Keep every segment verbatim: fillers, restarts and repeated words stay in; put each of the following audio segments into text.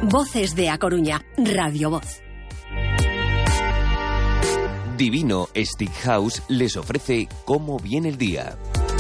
Voces de A Coruña, Radio Voz. Divino Stick House les ofrece Cómo viene el día.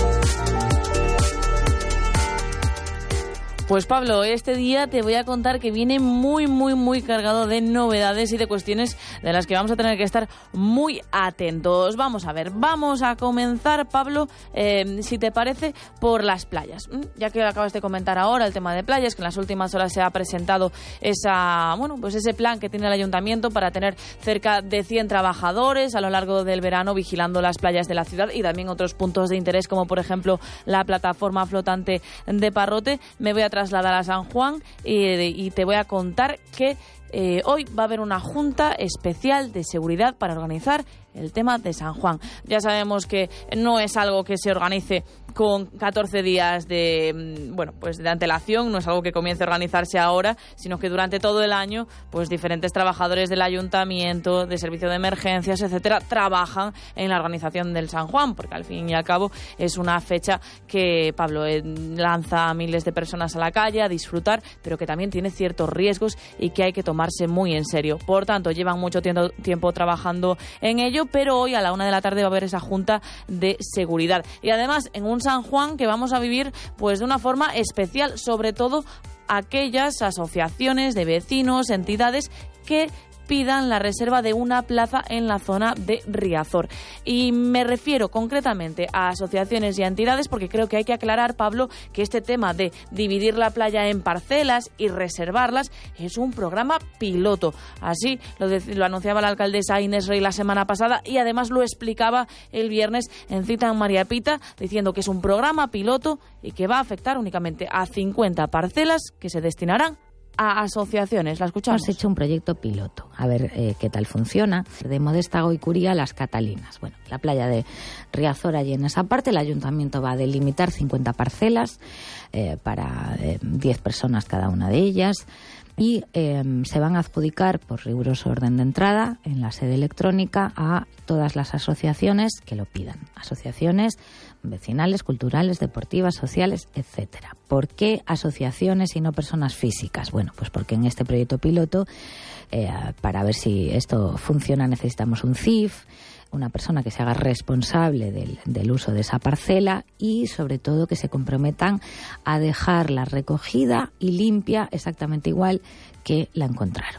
Pues Pablo, este día te voy a contar que viene muy, muy, muy cargado de novedades y de cuestiones de las que vamos a tener que estar muy atentos. Vamos a ver, vamos a comenzar, Pablo, eh, si te parece, por las playas. Ya que acabas de comentar ahora el tema de playas, que en las últimas horas se ha presentado esa, bueno, pues ese plan que tiene el ayuntamiento para tener cerca de cien trabajadores a lo largo del verano vigilando las playas de la ciudad y también otros puntos de interés, como por ejemplo la plataforma flotante de Parrote. Me voy a trasladar a San Juan y, y te voy a contar que eh, hoy va a haber una junta especial de seguridad para organizar el tema de San Juan. Ya sabemos que no es algo que se organice con catorce días de, bueno, pues de antelación, no es algo que comience a organizarse ahora, sino que durante todo el año, pues diferentes trabajadores del ayuntamiento, de servicio de emergencias, etcétera, trabajan en la organización del San Juan, porque al fin y al cabo es una fecha que, Pablo, eh, lanza a miles de personas a la calle a disfrutar, pero que también tiene ciertos riesgos y que hay que tomarse muy en serio. Por tanto, llevan mucho tiempo, tiempo trabajando en ello, pero hoy a la una de la tarde va a haber esa junta de seguridad. Y además, en un San Juan que vamos a vivir pues de una forma especial, sobre todo aquellas asociaciones de vecinos, entidades que pidan la reserva de una plaza en la zona de Riazor. Y me refiero concretamente a asociaciones y a entidades porque creo que hay que aclarar, Pablo, que este tema de dividir la playa en parcelas y reservarlas es un programa piloto. Así lo, de, lo anunciaba la alcaldesa Inés Rey la semana pasada y además lo explicaba el viernes en cita en María Pita, diciendo que es un programa piloto y que va a afectar únicamente a cincuenta parcelas que se destinarán a asociaciones. La escuchamos. Hemos hecho un proyecto piloto, a ver eh, qué tal funciona. De Modesta Goicuría a Las Catalinas. Bueno, la playa de Riazor, allí en esa parte, el ayuntamiento va a delimitar cincuenta parcelas eh, para eh, diez personas cada una de ellas. Y eh, se van a adjudicar por riguroso orden de entrada en la sede electrónica a todas las asociaciones que lo pidan. Asociaciones vecinales, culturales, deportivas, sociales, etcétera. ¿Por qué asociaciones y no personas físicas? Bueno, pues porque en este proyecto piloto, eh, para ver si esto funciona, necesitamos un C I F, una persona que se haga responsable del, del uso de esa parcela y, sobre todo, que se comprometan a dejarla recogida y limpia exactamente igual que la encontraron.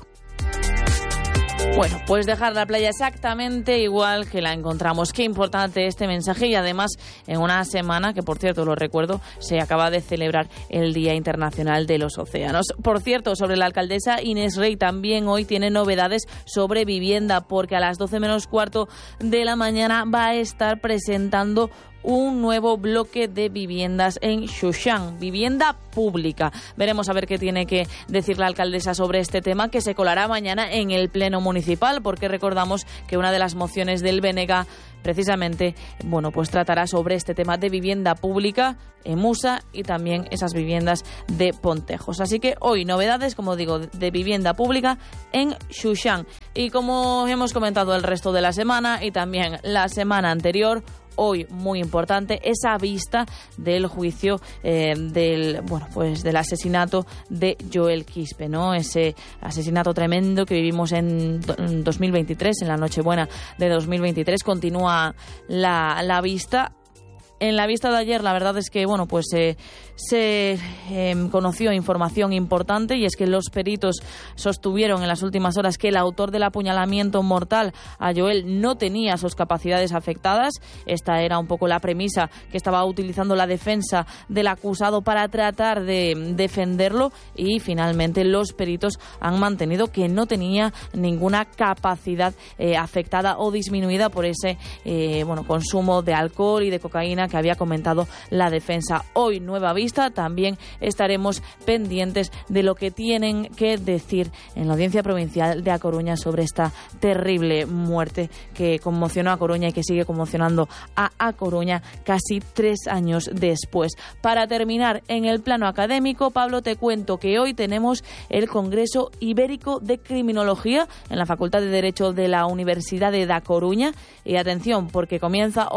Bueno, pues dejar la playa exactamente igual que la encontramos. Qué importante este mensaje y además en una semana que, por cierto, lo recuerdo, se acaba de celebrar el Día Internacional de los Océanos. Por cierto, sobre la alcaldesa Inés Rey también hoy tiene novedades sobre vivienda porque a las doce menos cuarto de la mañana va a estar presentando un nuevo bloque de viviendas en Xuxán, vivienda pública. Veremos a ver qué tiene que decir la alcaldesa sobre este tema, que se colará mañana en el Pleno Municipal, porque recordamos que una de las mociones del B N G precisamente, bueno, pues tratará sobre este tema de vivienda pública en Musa y también esas viviendas de Pontejos. Así que hoy novedades, como digo, de vivienda pública en Xuxán. Y como hemos comentado el resto de la semana y también la semana anterior, hoy, muy importante, esa vista del juicio eh, del, bueno, pues del asesinato de Joel Quispe, ¿no? Ese asesinato tremendo que vivimos en dos mil veintitrés, en la Nochebuena de dos mil veintitrés. Continúa la, la vista. En la vista de ayer, la verdad es que, bueno, pues eh, se eh, conoció información importante, y es que los peritos sostuvieron en las últimas horas que el autor del apuñalamiento mortal a Joel no tenía sus capacidades afectadas. Esta era un poco la premisa que estaba utilizando la defensa del acusado para tratar de defenderlo, y finalmente los peritos han mantenido que no tenía ninguna capacidad eh, afectada o disminuida por ese eh, bueno, consumo de alcohol y de cocaína que había comentado la defensa. Hoy, nueva vista, también estaremos pendientes de lo que tienen que decir en la Audiencia Provincial de A Coruña sobre esta terrible muerte que conmocionó a Coruña y que sigue conmocionando a A Coruña casi tres años después. Para terminar, en el plano académico, Pablo, te cuento que hoy tenemos el Congreso Ibérico de Criminología en la Facultad de Derecho de la Universidad de A Coruña, y atención, porque comienza hoy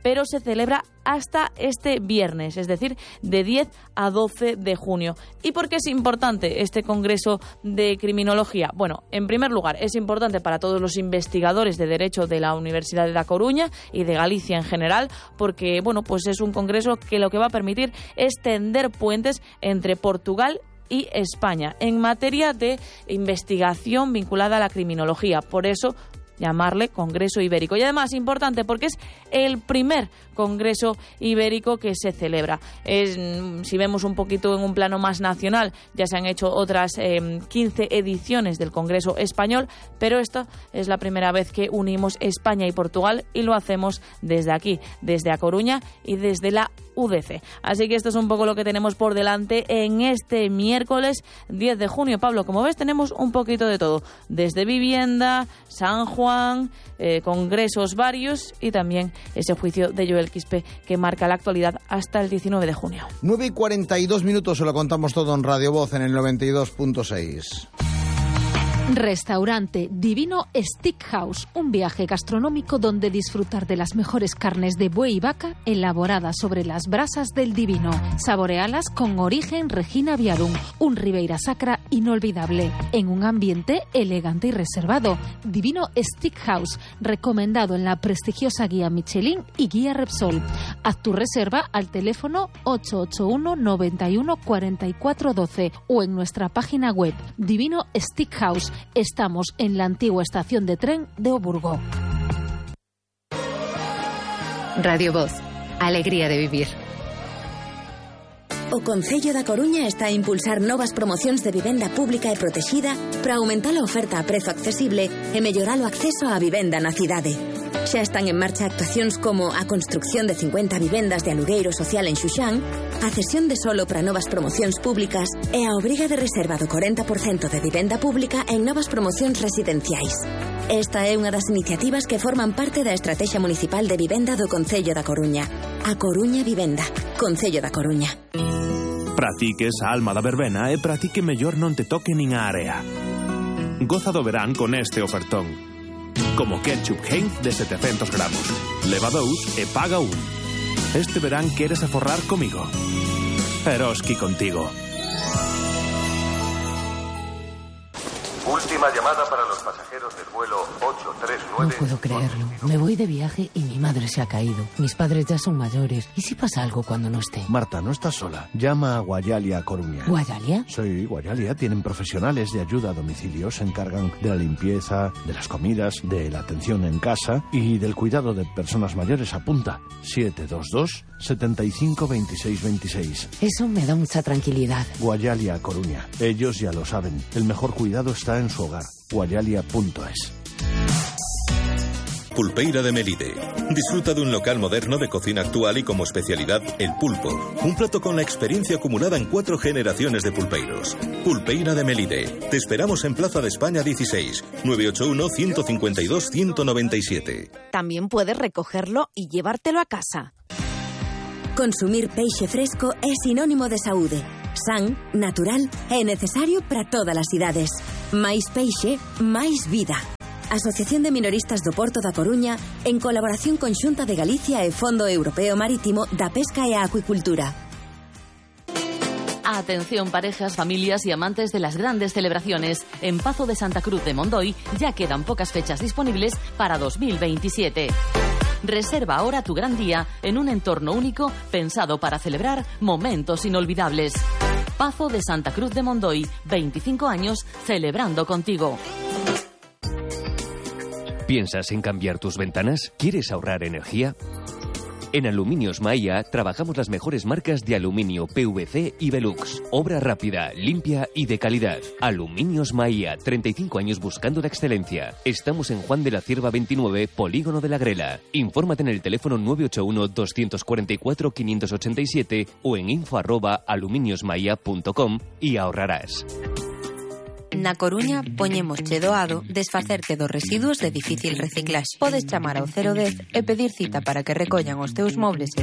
pero se celebra hasta este viernes, es decir, de diez a doce de junio. ¿Y por qué es importante este Congreso de Criminología? Bueno, en primer lugar, es importante para todos los investigadores de Derecho de la Universidad de La Coruña y de Galicia en general, porque, bueno, pues es un congreso que lo que va a permitir es tender puentes entre Portugal y España en materia de investigación vinculada a la criminología. Por eso llamarle Congreso Ibérico. Y además importante porque es el primer Congreso Ibérico que se celebra. Es, si vemos un poquito en un plano más nacional, ya se han hecho otras eh, quince ediciones del Congreso Español, pero esta es la primera vez que unimos España y Portugal y lo hacemos desde aquí, desde A Coruña y desde la U D C. Así que esto es un poco lo que tenemos por delante en este miércoles diez de junio. Pablo, como ves, tenemos un poquito de todo, desde vivienda, San Juan, eh, congresos varios y también ese juicio de Joel Quispe que marca la actualidad hasta el diecinueve de junio. nueve y cuarenta y dos minutos, se lo contamos todo en Radio Voz en el noventa y dos punto seis. Restaurante Divino Steakhouse, un viaje gastronómico donde disfrutar de las mejores carnes de buey y vaca elaboradas sobre las brasas del Divino. Saborealas con origen Regina Viarum, un Ribeira Sacra inolvidable, en un ambiente elegante y reservado. Divino Steakhouse, recomendado en la prestigiosa guía Michelin y guía Repsol. Haz tu reserva al teléfono ocho ocho uno, noventa y uno, cuarenta y cuatro doce o en nuestra página web Divino Steakhouse. Estamos en la antigua estación de tren de Oburgo. Radio Voz, alegría de vivir. O Concello da Coruña está a impulsar novas promocións de vivenda pública e protexida para aumentar a oferta a prezo accesible e mellorar o acceso á vivenda na cidade. Xa están en marcha actuacións como a construcción de cincuenta vivendas de alugueiro social en Xuxán, a cesión de solo para novas promocións públicas e a obriga de reserva do corenta por cento de vivenda pública en novas promocións residenciais. Esta é unha das iniciativas que forman parte da Estrategia Municipal de Vivenda do Concello da Coruña. A Coruña Vivenda. Concello da Coruña. Practique esa alma da verbena e practique mellor non te toque nin a area. Goza do verán con este ofertón. Como ketchup Heinz de setecientos gramos. Leva dous e paga un. Este verán queres aforrar comigo. Eroski contigo. Última llamada para los pasajeros del vuelo ocho tres nueve. No puedo creerlo. Me voy de viaje y mi madre se ha caído. Mis padres ya son mayores. ¿Y si pasa algo cuando no esté? Marta, no estás sola. Llama a Guayalia Coruña. ¿Guayalia? Sí, Guayalia. Tienen profesionales de ayuda a domicilio. Se encargan de la limpieza, de las comidas, de la atención en casa y del cuidado de personas mayores. Apunta. siete dos dos, setenta y cinco, veintiséis veintiséis. Eso me da mucha tranquilidad. Guayalia Coruña. Ellos ya lo saben. El mejor cuidado está en su hogar. Guayalia punto es. Pulpeira de Melide. Disfruta de un local moderno de cocina actual y como especialidad el pulpo. Un plato con la experiencia acumulada en cuatro generaciones de pulpeiros. Pulpeira de Melide. Te esperamos en Plaza de España dieciséis, nueve ocho uno, ciento cincuenta y dos, ciento noventa y siete. También puedes recogerlo y llevártelo a casa. Consumir peixe fresco é sinónimo de saúde. San, natural e necesario para todas as idades. Máis peixe, máis vida. Asociación de Minoristas do Porto da Coruña, en colaboración con Xunta de Galicia e Fondo Europeo Marítimo da Pesca e a Acuicultura. Atención parejas, familias y amantes de las grandes celebraciones. En Pazo de Santa Cruz de Mondoy ya quedan pocas fechas disponibles para dos mil veintisiete. Reserva ahora tu gran día en un entorno único pensado para celebrar momentos inolvidables. Pazo de Santa Cruz de Mondoy, veinticinco años celebrando contigo. ¿Piensas en cambiar tus ventanas? ¿Quieres ahorrar energía? En Aluminios Maia trabajamos las mejores marcas de aluminio, P V C y Velux. Obra rápida, limpia y de calidad. Aluminios Maia, treinta y cinco años buscando la excelencia. Estamos en Juan de la Cierva veintinueve, Polígono de la Grela. Infórmate en el teléfono nueve ocho uno, dos cuatro cuatro, cinco ocho siete o en info arroba aluminiosmaia punto com y ahorrarás. Na Coruña poñemos che doado desfacerte dos residuos de difícil reciclaxe. Podes chamar ao cero dez e pedir cita para que recollan os teus mobles e